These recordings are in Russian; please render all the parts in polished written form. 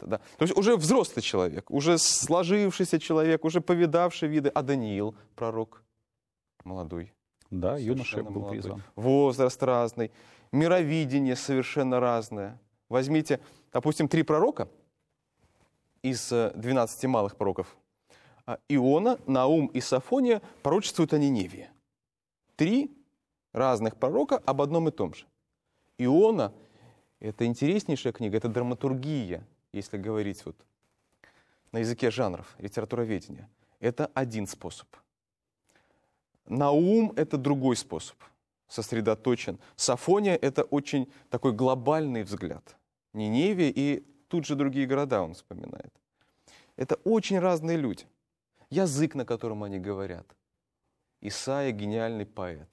да. То есть уже взрослый человек, уже сложившийся человек, уже повидавший виды. А Даниил, пророк, молодой. Да, юноша Совершенно был молодой. призван. Возраст разный, мировидение совершенно разное. Возьмите, допустим, 3 пророка из 12 малых пророков. Иона, Наум и Софония пророчествуют о Ниневии. 3 разных пророка об одном и том же. Иона — это интереснейшая книга, это драматургия, если говорить вот на языке жанров, литературоведения. Это один способ. Наум — это другой способ, сосредоточен. Софония — это очень такой глобальный взгляд. Ниневия и тут же другие города он вспоминает. Это очень разные люди. Язык, на котором они говорят. Исаия — гениальный поэт.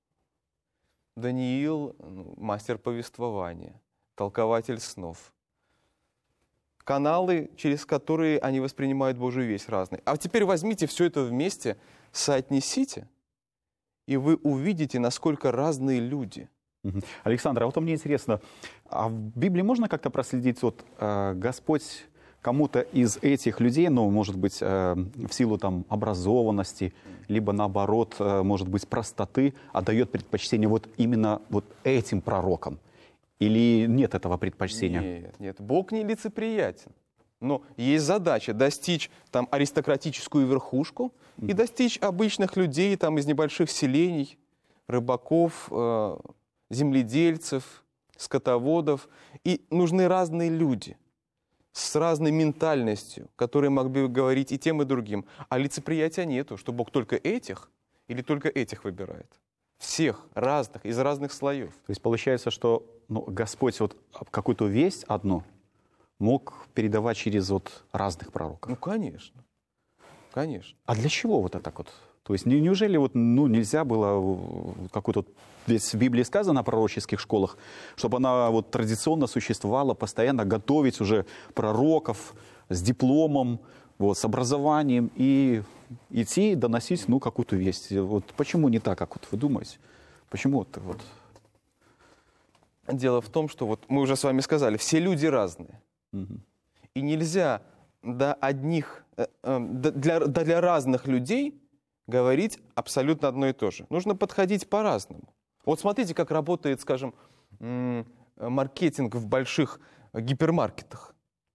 Даниил — мастер повествования, толкователь снов. Каналы, через которые они воспринимают Божию весть, разные. А теперь возьмите все это вместе, соотнесите, и вы увидите, насколько разные люди. Александр, а вот мне интересно, а в Библии можно как-то проследить, вот Господь кому-то из этих людей, ну, может быть, в силу там образованности, либо наоборот, может быть, простоты, отдает предпочтение вот именно вот этим пророкам? Или нет этого предпочтения? Нет, нет, Бог не лицеприятен. Но есть задача достичь там аристократическую верхушку и достичь обычных людей там из небольших селений, рыбаков, земледельцев, скотоводов. И нужны разные люди с разной ментальностью, которые могли бы говорить и тем, и другим. А лицеприятия нету, что Бог только этих или только этих выбирает. Всех разных, из разных слоев. То есть получается, что Господь вот какую-то весть одну мог передавать через вот разных пророков. Ну, конечно. Конечно. А для чего вот это так вот? То есть неужели вот, нельзя было какую-то... Здесь в Библии сказано о пророческих школах, чтобы она вот традиционно существовала, постоянно готовить уже пророков с дипломом, вот, с образованием и идти доносить какую-то весть. Вот почему не так, как вот вы думаете? Почему это вот... Дело в том, что вот мы уже с вами сказали, все люди разные. И нельзя для разных людей говорить абсолютно одно и то же. Нужно подходить по-разному. Вот смотрите, как работает, скажем, маркетинг в больших гипермаркетах.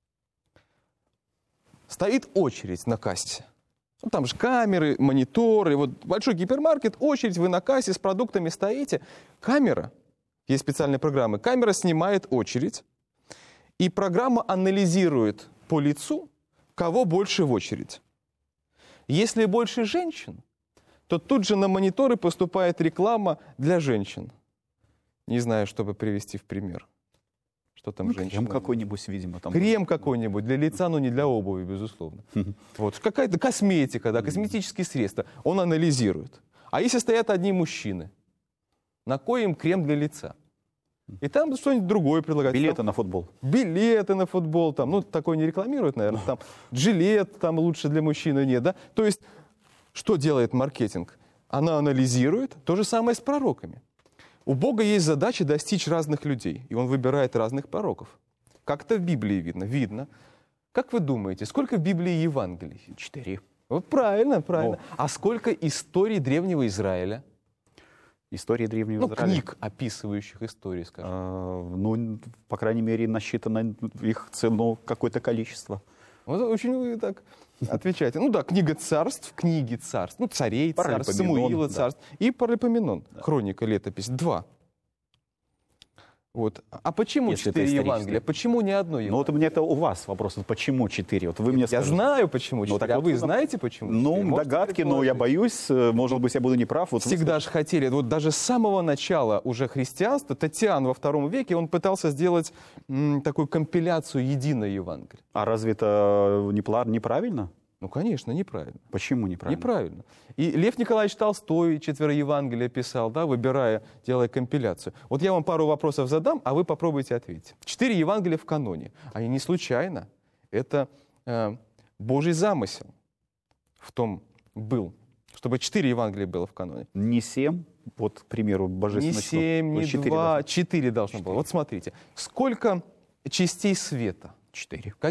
Стоит очередь на кассе. Ну, там же камеры, мониторы. Вот большой гипермаркет, очередь, вы на кассе с продуктами стоите. Камера, есть специальные программы, камера снимает очередь, и программа анализирует по лицу, кого больше в очередь. Если больше женщин, то тут же на мониторы поступает реклама для женщин. Не знаю, чтобы привести в пример. Что там женщина? Крем какой-нибудь, видимо. Там крем какой-нибудь для лица, но не для обуви, безусловно. Вот. Какая-то косметика, да, косметические средства. Он анализирует. А если стоят одни мужчины, на кой им крем для лица? И там что-нибудь другое предлагают. Билеты там, на футбол. Билеты на футбол. Там, ну, такое не рекламируют, наверное. Там жилет там лучше для мужчины нет. Да? То есть, что делает маркетинг? Она анализирует. То же самое с пророками. У Бога есть задача достичь разных людей. И Он выбирает разных пророков. Как это в Библии видно? Видно. Как вы думаете, сколько в Библии Евангелий? 4. Вот правильно, правильно. А сколько историй Древнего Израиля? Истории Древнего Израиля. Книг, описывающих истории, скажем. По крайней мере, насчитано их какое-то количество. Вот очень вы так отвечаете. Ну да, книги царств, царей царств, Самуила царств. И Паралипоменон, хроника, летопись, 2. Вот. А почему 4 Евангелия? Почему не одно Евангелие? Ну вот у меня это у вас вопрос. Почему 4? Вот вы мне скажете. Я знаю, почему 4. А вы знаете, почему 4? Догадки, но я боюсь, может быть, я буду неправ. Вот всегда же хотели, вот даже с самого начала уже христианства, Татьян во II веке, он пытался сделать такую компиляцию единой Евангелия. А разве это неправильно? Ну, конечно, неправильно. Почему неправильно? Неправильно. И Лев Николаевич Толстой 4 Евангелия писал, да, делая компиляцию. Вот я вам пару вопросов задам, а вы попробуйте ответить. 4 Евангелия в каноне. Они не случайно. Это Божий замысел в том был, чтобы 4 Евангелия было в каноне. Не 7, вот, к примеру, божественное число. Не 7, не 2, 4 должно было. Вот смотрите, сколько частей света? 4.